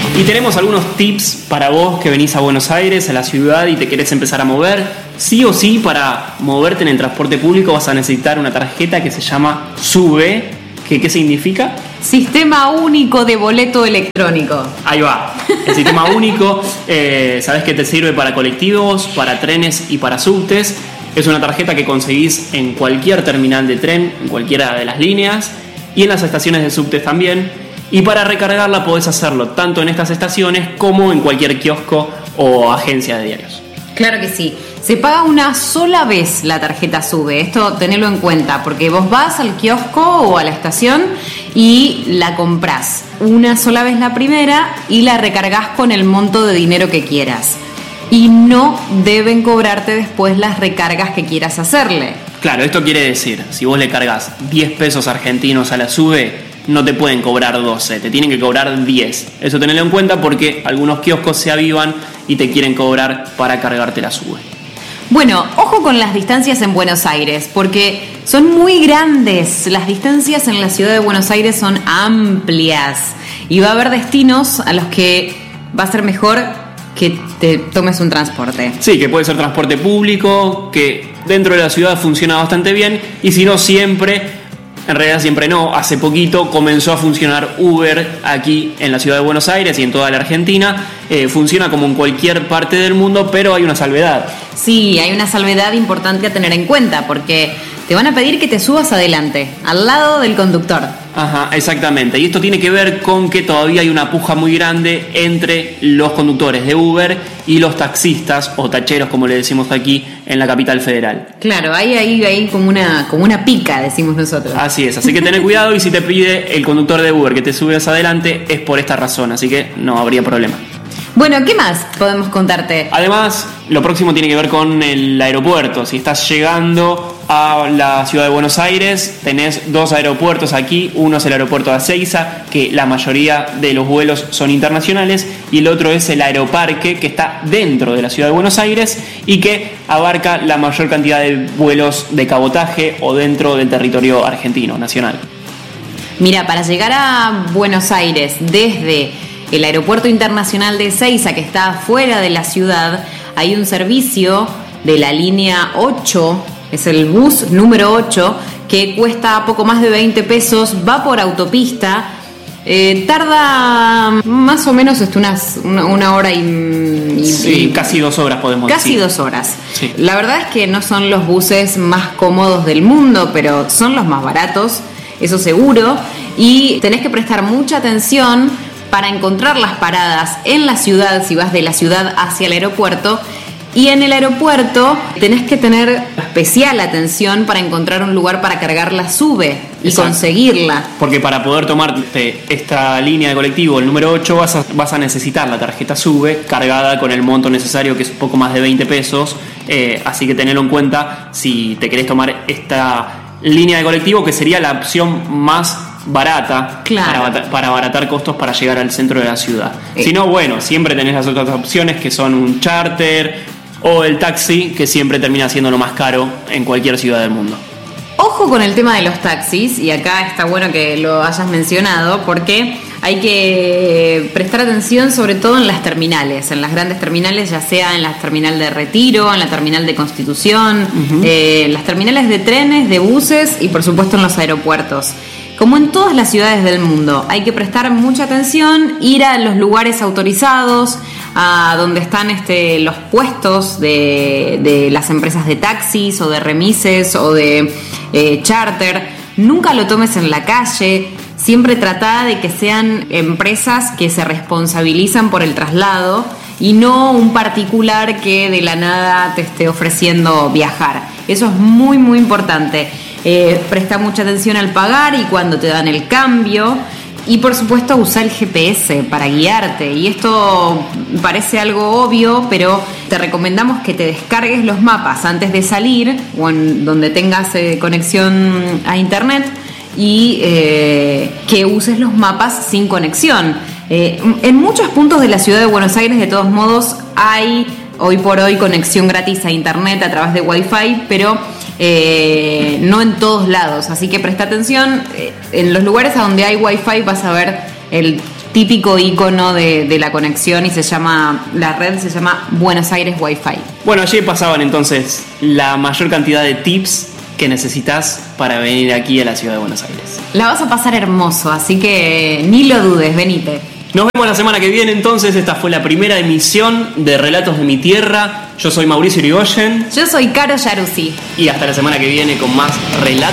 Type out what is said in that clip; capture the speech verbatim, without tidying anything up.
Y tenemos algunos tips para vos que venís a Buenos Aires, a la ciudad, y te querés empezar a mover. Sí o sí, para moverte en el transporte público vas a necesitar una tarjeta que se llama SUBE. ¿Qué, qué significa? Sistema Único de Boleto Electrónico. Ahí va. El Sistema Único, eh, sabés que te sirve para colectivos, para trenes y para subtes. Es una tarjeta que conseguís en cualquier terminal de tren, en cualquiera de las líneas, y en las estaciones de subtes también. Y para recargarla podés hacerlo tanto en estas estaciones como en cualquier kiosco o agencia de diarios. Claro que sí. Se paga una sola vez la tarjeta SUBE. Esto tenelo en cuenta, porque vos vas al kiosco o a la estación y la comprás una sola vez la primera y la recargas con el monto de dinero que quieras. Y no deben cobrarte después las recargas que quieras hacerle. Claro, esto quiere decir, si vos le cargas diez pesos argentinos a la SUBE, no te pueden cobrar doce, te tienen que cobrar diez. Eso tenelo en cuenta porque algunos kioscos se avivan y te quieren cobrar para cargarte la SUBE. Bueno, ojo con las distancias en Buenos Aires, porque son muy grandes. Las distancias en la ciudad de Buenos Aires son amplias y va a haber destinos a los que va a ser mejor que te tomes un transporte. Sí, que puede ser transporte público, que dentro de la ciudad funciona bastante bien, y si no siempre... En realidad siempre no, hace poquito comenzó a funcionar Uber aquí en la ciudad de Buenos Aires y en toda la Argentina. Eh, funciona como en cualquier parte del mundo, pero hay una salvedad. Sí, hay una salvedad importante a tener en cuenta, porque te van a pedir que te subas adelante, al lado del conductor. Ajá, exactamente. Y esto tiene que ver con que todavía hay una puja muy grande entre los conductores de Uber y los taxistas, o tacheros como le decimos aquí en la capital federal. Claro, hay ahí hay como una, como una pica, decimos nosotros. Así es, así que tener cuidado, y si te pide el conductor de Uber que te subas adelante es por esta razón, así que no habría problema. Bueno, ¿qué más podemos contarte? Además, lo próximo tiene que ver con el aeropuerto. Si estás llegando a la ciudad de Buenos Aires, tenés dos aeropuertos aquí. Uno es el aeropuerto de Ezeiza, que la mayoría de los vuelos son internacionales, y el otro es el Aeroparque, que está dentro de la ciudad de Buenos Aires y que abarca la mayor cantidad de vuelos de cabotaje o dentro del territorio argentino, nacional. Mira, para llegar a Buenos Aires desde el Aeropuerto Internacional de Ezeiza, que está fuera de la ciudad, hay un servicio de la línea ocho, es el bus número ocho, que cuesta poco más de veinte pesos, va por autopista, eh, tarda más o menos este, unas, una, una hora y, y... Sí, y, casi dos horas podemos casi decir. Casi dos horas. Sí. La verdad es que no son los buses más cómodos del mundo, pero son los más baratos, eso seguro, y tenés que prestar mucha atención para encontrar las paradas en la ciudad, si vas de la ciudad hacia el aeropuerto. Y en el aeropuerto tenés que tener especial atención para encontrar un lugar para cargar la SUBE y Exacto. conseguirla. Porque para poder tomarte esta línea de colectivo, el número ocho, vas a, vas a necesitar la tarjeta SUBE cargada con el monto necesario, que es poco más de veinte pesos. Eh, así que tenelo en cuenta si te querés tomar esta línea de colectivo, que sería la opción más barata, claro. para, para abaratar costos para llegar al centro de la ciudad. Eh. Si no, bueno, siempre tenés las otras opciones, que son un charter o el taxi, que siempre termina siendo lo más caro en cualquier ciudad del mundo. Ojo con el tema de los taxis, y acá está bueno que lo hayas mencionado, porque hay que prestar atención sobre todo en las terminales, en las grandes terminales, ya sea en la terminal de Retiro, en la terminal de Constitución, uh-huh. eh, las terminales de trenes, de buses y por supuesto en los aeropuertos. Como en todas las ciudades del mundo, hay que prestar mucha atención, ir a los lugares autorizados, a donde están este, los puestos de, de las empresas de taxis o de remises o de eh, charter. Nunca lo tomes en la calle, siempre trata de que sean empresas que se responsabilizan por el traslado y no un particular que de la nada te esté ofreciendo viajar. Eso es muy muy importante. Eh, presta mucha atención al pagar y cuando te dan el cambio, y por supuesto usa el G P S para guiarte. Y esto parece algo obvio, pero te recomendamos que te descargues los mapas antes de salir o en donde tengas eh, conexión a internet, y eh, que uses los mapas sin conexión. Eh, en muchos puntos de la ciudad de Buenos Aires, de todos modos, hay hoy por hoy conexión gratis a internet a través de Wi-Fi, pero eh, no en todos lados, así que presta atención. En los lugares a donde hay Wi-Fi vas a ver el típico icono de, de la conexión y se llama, la red se llama Buenos Aires Wi-Fi. Bueno, allí pasaban entonces la mayor cantidad de tips que necesitas para venir aquí a la ciudad de Buenos Aires. La vas a pasar hermoso, así que ni lo dudes, venite. Nos vemos la semana que viene entonces. Esta fue la primera emisión de Relatos de mi Tierra. Yo soy Mauricio Irigoyen. Yo soy Caro Yaruzzi. Y hasta la semana que viene con más relatos.